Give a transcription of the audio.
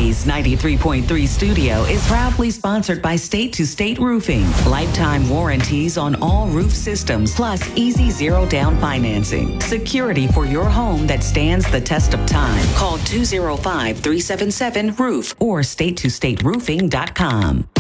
Blaze 93.3 Studio is proudly sponsored by State to State Roofing. Lifetime warranties on all roof systems, plus easy zero down financing. Security for your home that stands the test of time. Call 205-377-ROOF or state2stateroofing.com.